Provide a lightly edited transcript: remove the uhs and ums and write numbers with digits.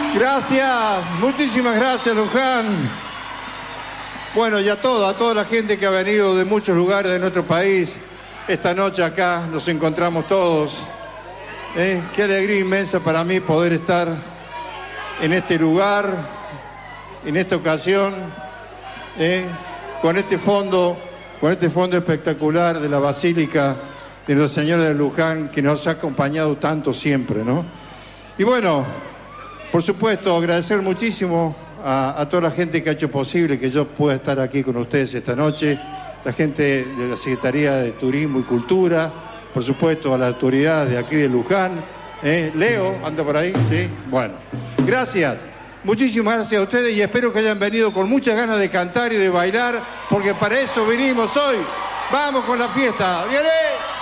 Gracias, muchísimas gracias, Luján. Bueno, y a toda la gente que ha venido de muchos lugares de nuestro país, esta noche acá nos encontramos todos. Qué alegría inmensa para mí poder estar en este lugar, en esta ocasión, con este fondo espectacular de la Basílica de los Señores de Luján, que nos ha acompañado tanto siempre, ¿no? Y bueno, por supuesto, agradecer muchísimo a toda la gente que ha hecho posible que yo pueda estar aquí con ustedes esta noche, la gente de la Secretaría de Turismo y Cultura, por supuesto a la autoridad de aquí de Luján. Leo, ¿anda por ahí? Sí, bueno, gracias. Muchísimas gracias a ustedes y espero que hayan venido con muchas ganas de cantar y de bailar, porque para eso venimos hoy. ¡Vamos con la fiesta! ¡Viene!